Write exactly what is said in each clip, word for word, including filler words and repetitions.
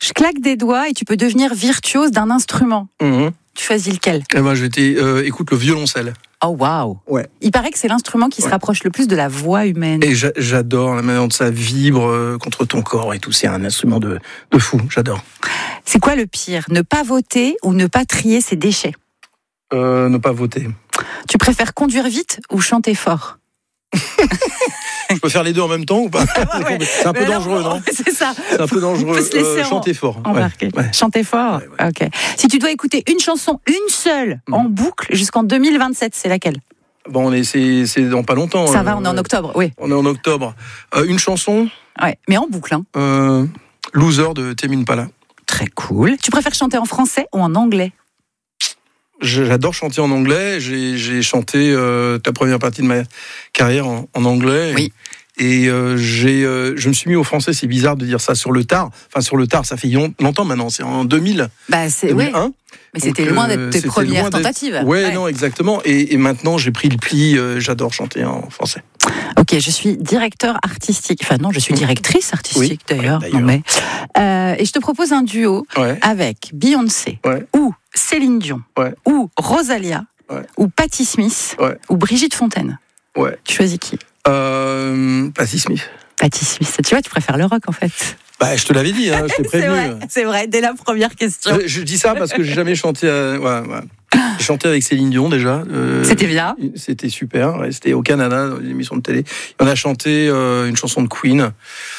Je claque des doigts et tu peux devenir virtuose d'un instrument. Mmh. Tu choisis lequel ? Eh ben, j'étais, euh, écoute, le violoncelle. Oh waouh. Ouais. Il paraît que c'est l'instrument qui ouais. se rapproche le plus de la voix humaine. Et j'a- j'adore la manière dont ça vibre euh, contre ton corps et tout. C'est un instrument de, de fou, j'adore. C'est quoi le pire ? Ne pas voter ou ne pas trier ses déchets ? euh, Ne pas voter. Tu préfères conduire vite ou chanter fort ? Je peux faire les deux en même temps ou pas ? Ah ouais, ouais. C'est un peu Mais dangereux, non, non C'est ça. C'est un peu dangereux. On peut se laisser euh, chanter fort. Embarquer. Ouais. Ouais. Chanter fort. Ouais, ouais. Ok. Si tu dois écouter une chanson, une seule, mmh. en boucle jusqu'en deux mille vingt-sept, c'est laquelle ? Bon, on est, c'est, c'est dans pas longtemps. Ça euh, va, on est en octobre, oui. On est en octobre. Euh, une chanson. Ouais, mais en boucle. Hein. Euh, Loser de Tame Impala. Très cool. Tu préfères chanter en français ou en anglais ? J'adore chanter en anglais. J'ai, j'ai chanté euh, la première partie de ma carrière en, en anglais. Oui. Et euh, j'ai, euh, je me suis mis au français. C'est bizarre de dire ça sur le tard. Enfin, sur le tard, ça fait longtemps maintenant. C'est en deux mille. Bah, c'est, deux mille un. Oui. Mais c'était Donc, loin d'être tes premières tentatives. Ouais, ouais, non, exactement. Et, et maintenant, j'ai pris le pli. Euh, j'adore chanter en français. Ok, je suis directeur artistique. Enfin non, je suis directrice artistique oui, d'ailleurs. Ouais, d'ailleurs. Non, mais, euh, et je te propose un duo ouais. avec Beyoncé ouais. ou Céline Dion ouais. ou Rosalia ouais. ou Patti Smith ouais. ou Brigitte Fontaine. Ouais. Tu choisis qui ? euh, Patti Smith. Patti Smith. Tu vois, tu préfères le rock en fait. Bah, je te l'avais dit, hein, je t'ai prévenu. c'est vrai, c'est vrai, dès la première question. Je, je dis ça parce que j'ai jamais chanté. À, ouais, ouais. J'ai chanté avec Céline Dion déjà. Euh, c'était bien. C'était super. Ouais, c'était au Canada, dans une émission de télé. On a chanté euh, une chanson de Queen,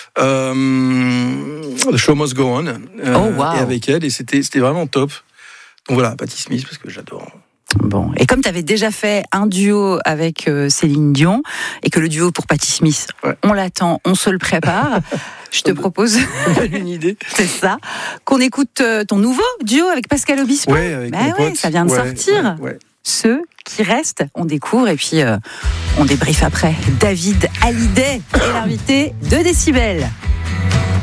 euh, The Show Must Go On, euh, oh, wow. et avec elle, et c'était c'était vraiment top. Donc voilà, Patti Smith parce que j'adore. Bon, et comme tu avais déjà fait un duo avec euh, Céline Dion, et que le duo pour Patti Smith, ouais. on l'attend, on se le prépare, je te propose une idée. C'est ça, qu'on écoute euh, ton nouveau duo avec Pascal Obispo. Ouais, avec bah mon ouais, pote. Ça vient de ouais, sortir. Ouais, ouais. Ceux qui restent, on découvre et puis euh, on débriefe après. David Hallyday est l'invité de Décibel.